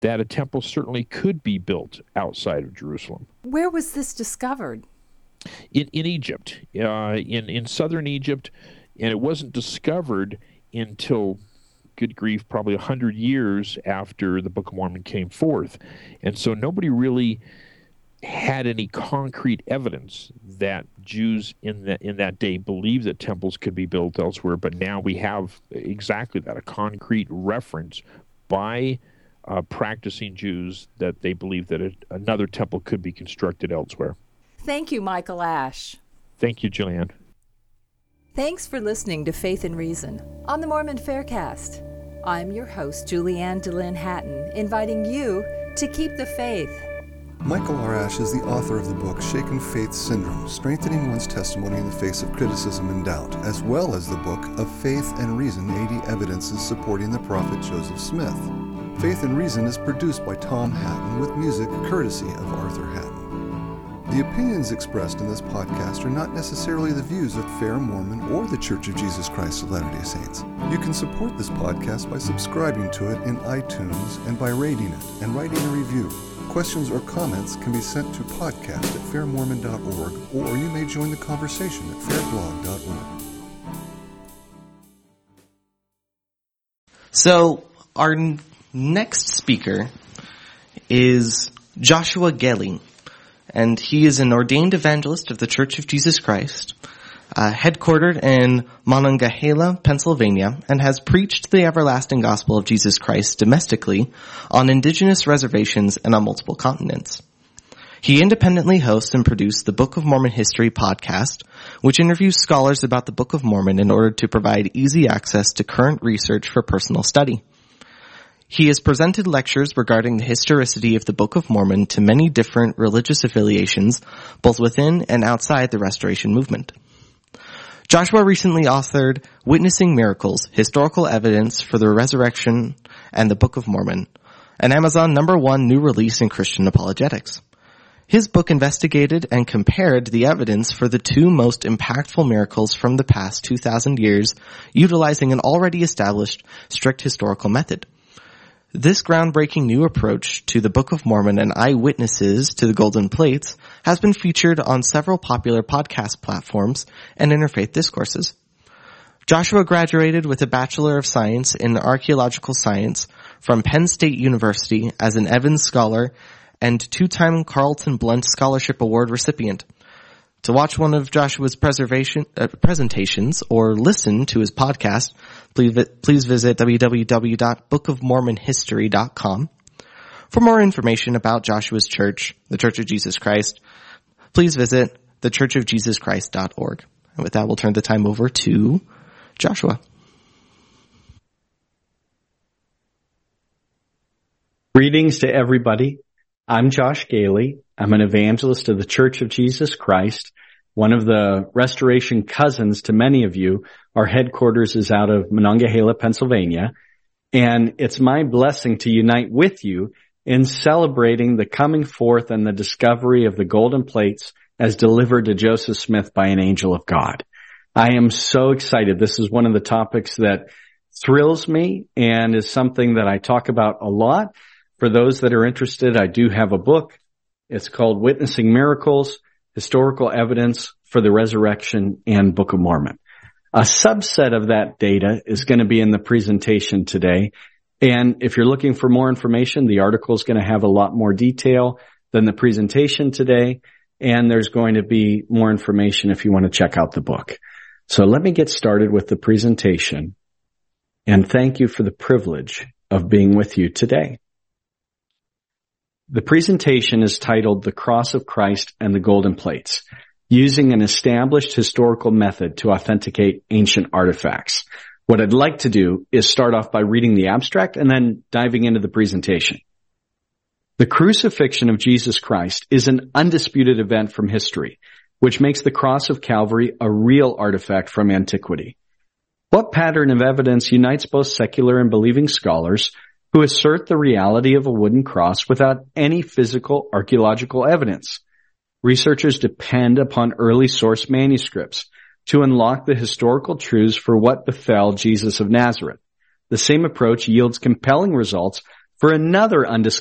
that a temple certainly could be built outside of Jerusalem. Where was this discovered? In Egypt, in southern Egypt, and it wasn't discovered until, good grief, probably 100 years after the Book of Mormon came forth. And so nobody really had any concrete evidence that Jews in that day believed that temples could be built elsewhere, but now we have exactly that, a concrete reference by practicing Jews that they believe that another temple could be constructed elsewhere. Thank you, Michael Ash. Thank you, Julianne. Thanks for listening to Faith and Reason on the Mormon Faircast. I'm your host, Julianne DeLynn Hatton, inviting you to keep the faith. Michael R. Ash is the author of the book Shaken Faith Syndrome, Strengthening One's Testimony in the Face of Criticism and Doubt, as well as the book of Faith and Reason, 80 Evidences Supporting the Prophet Joseph Smith. Faith and Reason is produced by Tom Hatton with music courtesy of Arthur Hatton. The opinions expressed in this podcast are not necessarily the views of Fair Mormon or the Church of Jesus Christ of Latter-day Saints. You can support this podcast by subscribing to it in iTunes and by rating it and writing a review. Questions or comments can be sent to podcast@fairmormon.org, or you may join the conversation at fairblog.org. So, our next speaker is Joshua Gailey, and he is an ordained evangelist of the Church of Jesus Christ, headquartered in Monongahela, Pennsylvania, and has preached the everlasting gospel of Jesus Christ domestically on indigenous reservations and on multiple continents. He independently hosts and produces the Book of Mormon History podcast, which interviews scholars about the Book of Mormon in order to provide easy access to current research for personal study. He has presented lectures regarding the historicity of the Book of Mormon to many different religious affiliations, both within and outside the Restoration movement. Joshua recently authored Witnessing Miracles, Historical Evidence for the Resurrection and the Book of Mormon, an Amazon #1 new release in Christian apologetics. His book investigated and compared the evidence for the two most impactful miracles from the past 2,000 years, utilizing an already established strict historical method. This groundbreaking new approach to the Book of Mormon and eyewitnesses to the Golden Plates has been featured on several popular podcast platforms and interfaith discourses. Joshua graduated with a Bachelor of Science in Archaeological Science from Penn State University as an Evans Scholar and two-time Carlton Blunt Scholarship Award recipient. To watch one of Joshua's presentations or listen to his podcast, please visit www.bookofmormonhistory.com. For more information about Joshua's church, the Church of Jesus Christ, please visit thechurchofjesuschrist.org. And with that, we'll turn the time over to Joshua. Greetings to everybody. I'm Josh Gailey. I'm an evangelist of the Church of Jesus Christ, one of the Restoration cousins to many of you. Our headquarters is out of Monongahela, Pennsylvania, and it's my blessing to unite with you in celebrating the coming forth and the discovery of the golden plates as delivered to Joseph Smith by an angel of God. I am so excited. This is one of the topics that thrills me and is something that I talk about a lot. For those that are interested, I do have a book. It's called Witnessing Miracles, Historical Evidence for the Resurrection and Book of Mormon. A subset of that data is going to be in the presentation today. And if you're looking for more information, the article is going to have a lot more detail than the presentation today. And there's going to be more information if you want to check out the book. So let me get started with the presentation. And thank you for the privilege of being with you today. The presentation is titled The Cross of Christ and the Golden Plates, using an established historical method to authenticate ancient artifacts. What I'd like to do is start off by reading the abstract and then diving into the presentation. The crucifixion of Jesus Christ is an undisputed event from history, which makes the cross of Calvary a real artifact from antiquity. What pattern of evidence unites both secular and believing scholars who assert the reality of a wooden cross without any physical archaeological evidence? Researchers depend upon early source manuscripts to unlock the historical truths for what befell Jesus of Nazareth. The same approach yields compelling results for another undisclosed